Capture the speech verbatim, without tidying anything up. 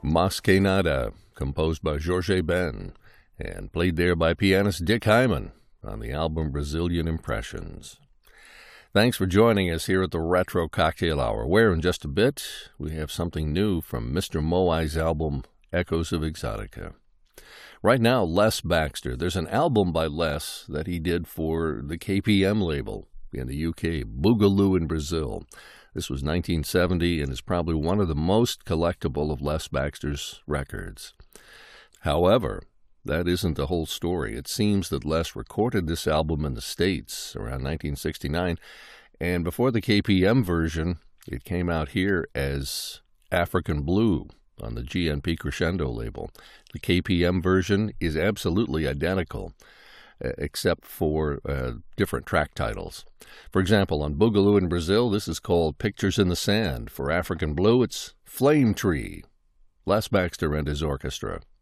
Mas Que Nada, composed by Jorge Ben, and played there by pianist Dick Hyman on the album Brazilian Impressions. Thanks for joining us here at the Retro Cocktail Hour, where in just a bit we have something new from Mister Moai's album Echoes of Exotica. Right now, Les Baxter. There's an album by Les that he did for the K P M label in the U K, Boogaloo in Brazil. This was nineteen seventy and is probably one of the most collectible of Les Baxter's records. However, that isn't the whole story. It seems that Les recorded this album in the States around nineteen sixty-nine, and before the K P M version, it came out here as African Blue on the G N P Crescendo label. The K P M version is absolutely identical, except for uh, different track titles. For example, on Boogaloo in Brazil, this is called Pictures in the Sand. For African Blue, it's Flame Tree. Les Baxter and his orchestra.